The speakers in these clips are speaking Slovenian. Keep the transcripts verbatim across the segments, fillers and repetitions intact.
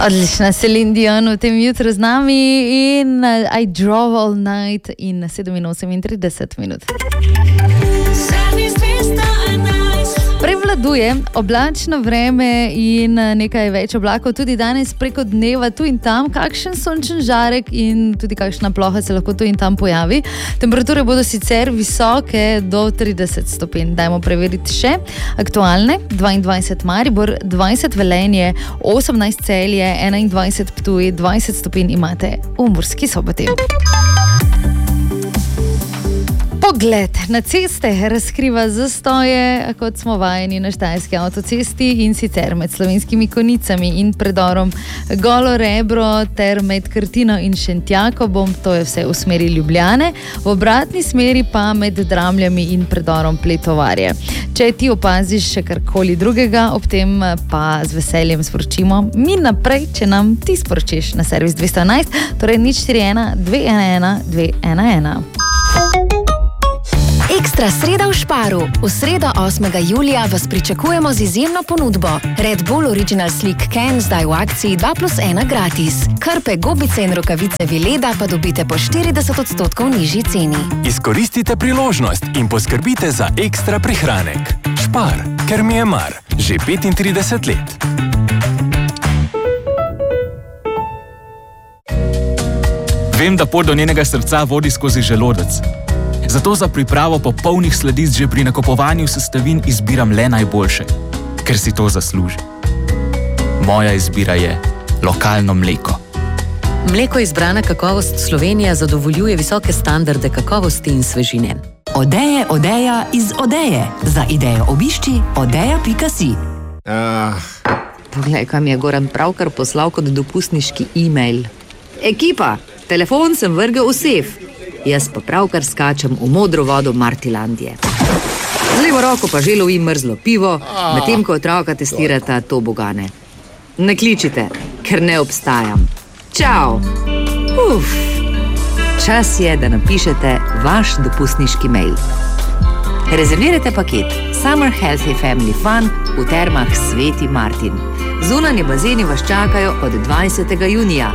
Odlična Celine Dion v tem jutru z nami in I Drove All Night in sedem in osemintrideset minut. Prevladuje oblačno vreme in nekaj več oblakov tudi danes preko dneva tu in tam, kakšen sončen žarek in tudi kakšna ploha se lahko tu in tam pojavi. Temperature bodo sicer visoke do trideset stopinj. Dajmo preveriti še aktualne. dvaindvajset Maribor, dvajset Velenje, osemnajst Celje, enaindvajset Ptuj, dvajset stopinj imate v Murski Soboti. Pogled na ceste razkriva zastoje, kot smo vajeni na štajerski avtocesti in sicer med Slovenskimi Konicami in predorom Golo Rebro ter med Krtino in Šentjakobom, to je vse v smeri Ljubljane, v obratni smeri pa med Dramljami in predorom Pletovarje. Če ti opaziš še karkoli drugega, ob tem pa z veseljem sporočimo mi naprej, če nam ti sporočiš na servis dvesto enajst, torej nič štiri ena dve ena ena dve ena ena. Ekstra sreda v Šparu. V sredo osmega julija vas pričakujemo z izjemno ponudbo. Red Bull Original Slick Can zdaj v akciji dva plus ena gratis. Krpe, gobice in rokavice Vileda pa dobite po štirideset odstotkov nižji ceni. Izkoristite priložnost in poskrbite za ekstra prihranek. Špar, ker mi je mar. Že petintrideset let. Vem, da pot do njenega srca vodi skozi želodec. Zato za pripravo popolnih sladic že pri nakupovanju sestavin izbiram le najboljše, ker si to zasluži. Moja izbira je lokalno mleko. Mleko izbrana kakovost Slovenija zadovoljuje visoke standarde kakovosti in svežine. Odeje, odeja iz Odeje. Za idejo obišči odeja pika si. Uh. Poglej, kam je Goran pravkar poslal kot dopustniški e-mail. Ekipa, telefon sem vrgel v sef. Jaz pa pravkar skačem v modro vodo Martilandije. Z levo roko pa že lovim mrzlo pivo, medtem ko otroka testirata tobogane. Ne kličite, ker ne obstajam. Čau! Uf. Čas je, da napišete vaš dopustniški mail. Rezervirajte paket Summer Healthy Family Fun v termah Sveti Martin. Zunanji bazeni vas čakajo od dvajsetega junija.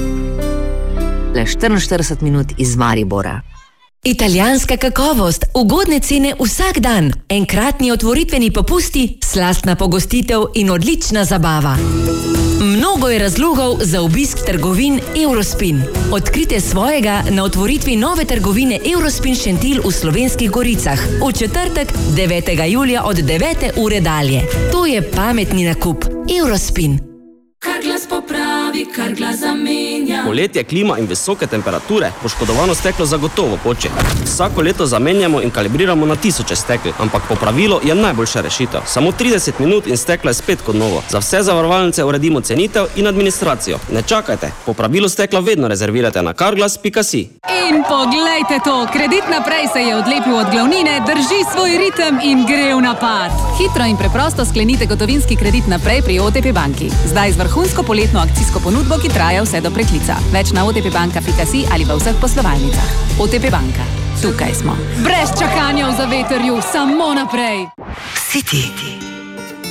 Le štiriinštirideset minut iz Maribora. Italijanska kakovost, ugodne cene vsak dan, enkratni otvoritveni popusti, slastna pogostitev in odlična zabava. Mnogo je razlogov za obisk trgovin Eurospin. Odkrite svojega na otvoritvi nove trgovine Eurospin Šentilj v Slovenskih Goricah v četrtek devetega julija od devete ure dalje. To je pametni nakup. Eurospin. Kar glas popravi, kar glas zamenja. Poletje, klima in visoke temperature, poškodovano steklo zagotovo poče. Vsako leto zamenjamo in kalibriramo na tisoče stekel, ampak popravilo je najboljša rešitev. Samo trideset minut in steklo je spet kot novo. Za vse zavarovalnice uredimo cenitev in administracijo. Ne čakajte, popravilo stekla vedno rezervirate na carglass pika si. In poglejte to, kredit naprej se je odlepil od glavnine, drži svoj ritem in gre v napad. Hitro in preprosto sklenite gotovinski kredit naprej pri O T P banki. Zdaj z vrhunsko poletno akcijsko ponudbo, ki traja vse do preklica. Več na o t p banka pika si ali v vseh poslovalnicah. O T P banka. Tukaj smo. Brez čakanja v zavetrju, samo naprej. City.